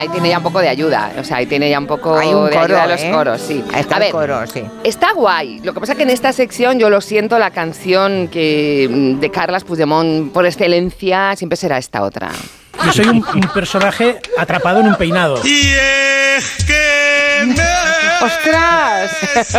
Ahí tiene ya un poco de ayuda, o sea, ahí tiene ya un poco Hay un de coro, ayuda a los coros, sí. Está A ver, el coro, sí. está guay. Lo que pasa es que en esta sección yo lo siento, la canción de Carles Puigdemont por excelencia siempre será esta otra. Yo soy un personaje atrapado en un peinado. Y es que me ¡Ostras!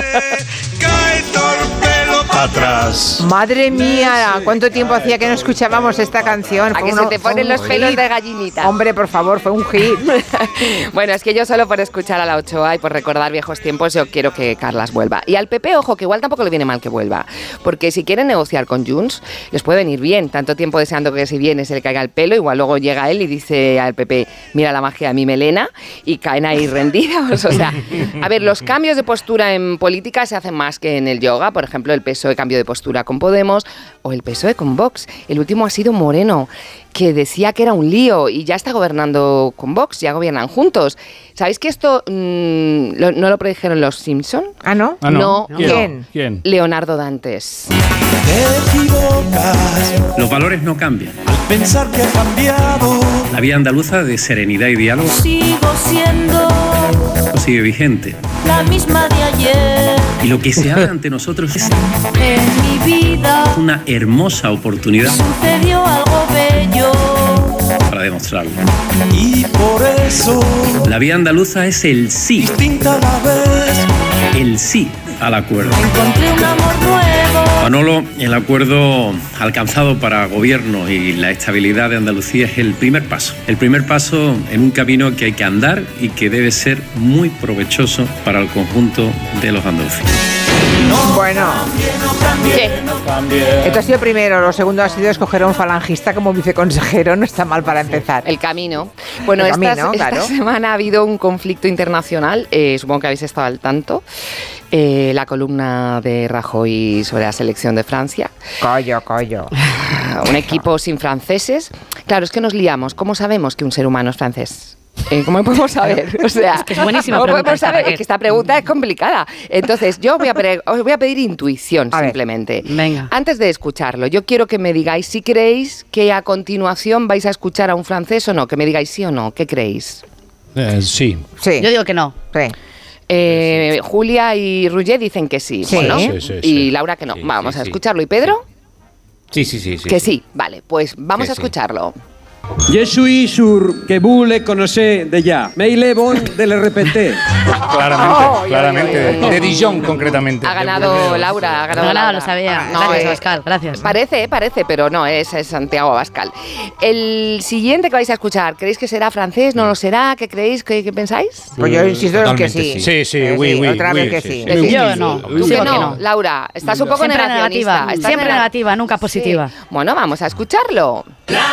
cae torpelo para atrás. Madre mía, ¿cuánto tiempo hacía que no escuchábamos esta canción? A Fue que se te ponen los pelos hit. de gallinita. Hombre, por favor, fue un hit. Bueno, es que yo solo por escuchar a la Ochoa y por recordar viejos tiempos yo quiero que Carles vuelva. Y al PP, ojo, que igual tampoco le viene mal que vuelva. Porque si quieren negociar con Junts, les puede venir bien. Tanto tiempo deseando que si viene se le caiga el pelo, igual luego llega él y dice al PP, mira la magia de mi melena, y caen ahí rendidos. O sea, a ver, los cambios de postura en política se hacen más que en el yoga. Por ejemplo, el PSOE cambio de postura con Podemos o el PSOE con Vox. El último ha sido Moreno, que decía que era un lío y ya está gobernando con Vox, ya gobiernan juntos. ¿Sabéis que esto no lo predijeron los Simpson? ¿Ah, no? Ah, No. ¿Quién? Leonardo Dantes. Te equivocas Los valores no cambian. al pensar que ha cambiado. La vía andaluza de serenidad y diálogo Sigo siendo sigue vigente. la misma de ayer. Y lo que se abre ante nosotros es En mi vida una hermosa oportunidad sucedió algo bello. para demostrarlo. Y por eso, La vía andaluza es el sí, distinta a la vez. el sí al acuerdo. Encontré un amor nuevo. Manolo, el acuerdo alcanzado para gobierno y la estabilidad de Andalucía es el primer paso. El primer paso en un camino que hay que andar y que debe ser muy provechoso para el conjunto de los andaluces. Bueno, ¿Qué? esto ha sido primero. Lo segundo ha sido escoger a un falangista como viceconsejero. No está mal para empezar. El camino. Bueno, El esta camino, claro. semana ha habido un conflicto internacional, supongo que habéis estado al tanto, la columna de Rajoy sobre la selección de Francia. Collo. Un equipo sin franceses. Claro, es que nos liamos. ¿Cómo sabemos que un ser humano es francés? ¿Cómo podemos saber? O sea, Es que es buenísima ¿cómo pregunta podemos esta, saber? Raquel. Es que esta pregunta es complicada. Entonces, yo os voy a pedir intuición, A ver. simplemente. Venga. Antes de escucharlo, yo quiero que me digáis si creéis que a continuación vais a escuchar a un francés o no. Que me digáis sí o no. ¿Qué creéis? Sí. Sí. Yo digo que no. Sí. Julia y Roger dicen que sí, Sí. ¿no? Sí. Y Laura que no. Sí, Vamos sí, a sí. escucharlo. ¿Y Pedro? Sí. Que sí. Vale, pues vamos Que a sí. escucharlo. Je suis sûr que vous le connaissez déjà, mais il est bon de le répéter. Claramente. De Dijon, concretamente. Ha ganado Laura, ha ganado No, Laura. lo sabía. No, Gracias, Pascal, gracias. Parece, pero no, es Santiago Abascal. El siguiente que vais a escuchar, ¿creéis que será francés? ¿No lo será? ¿Qué creéis? ¿Qué pensáis? Pues yo insisto en que Totalmente sí. sí. Sí, Otra vez que sí, sí. Que sí. Yo no. ¿Tú Digo que que no, no. Laura? Estás un poco Siempre negacionista. negativa. Estás Siempre negativa, nunca positiva. Sí. Bueno, vamos a escucharlo.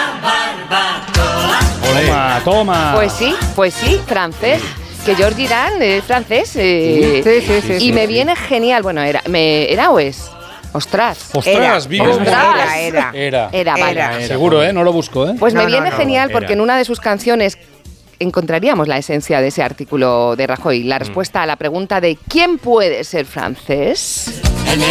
Toma. Pues sí, francés. Que Georges Girán es francés. Sí. Y me viene genial. Bueno, ¿era o es? Ostras. Ostras, vives. Era. Era, vale. Era. Seguro, ¿eh? No lo busco, ¿eh? Pues No, me viene no, genial porque era. en una de sus canciones encontraríamos la esencia de ese artículo de Rajoy, la respuesta a la pregunta de ¿quién puede ser francés?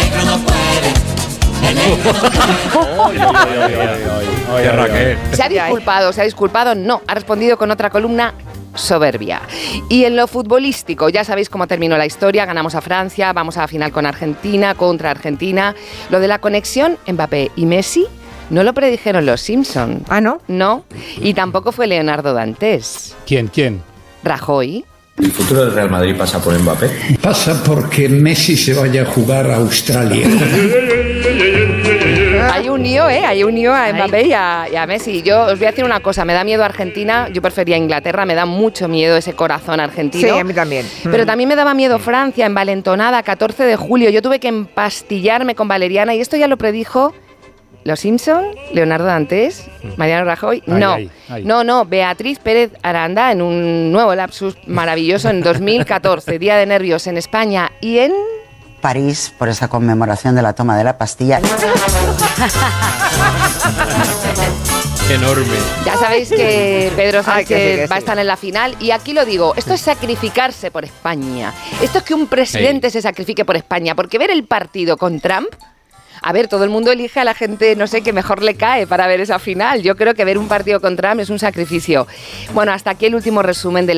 Oye, Raquel. ¿Se ha disculpado? No, ha respondido con otra columna soberbia. Y en lo futbolístico, ya sabéis cómo terminó la historia, ganamos a Francia, vamos a la final con Argentina, contra Argentina. Lo de la conexión Mbappé y Messi no lo predijeron los Simpson. Ah, ¿no? No, y tampoco fue Leonardo Dantes. ¿Quién? Rajoy. ¿El futuro del Real Madrid pasa por Mbappé? Pasa porque Messi se vaya a jugar a Australia. Hay un lío, Hay un lío a Mbappé y a Messi. Yo os voy a decir una cosa, me da miedo Argentina, yo prefería Inglaterra, me da mucho miedo ese corazón argentino. Sí, a mí también. Pero también me daba miedo Francia, envalentonada, 14 de julio. Yo tuve que empastillarme con valeriana y esto ya lo predijo Los Simpson, Leonardo Dantes, Mariano Rajoy. No, Beatriz Pérez Aranda en un nuevo lapsus maravilloso en 2014, Día de Nervios en España y en París, por esa conmemoración de la toma de la Bastilla. Enorme. Ya sabéis que Pedro Sánchez que sí. va a estar en la final y aquí lo digo, esto es sacrificarse por España. Esto es que un presidente se sacrifique por España, porque ver el partido con Trump A ver, todo el mundo elige a la gente, no sé, que mejor le cae para ver esa final. Yo creo que ver un partido con Trump es un sacrificio. Bueno, hasta aquí el último resumen de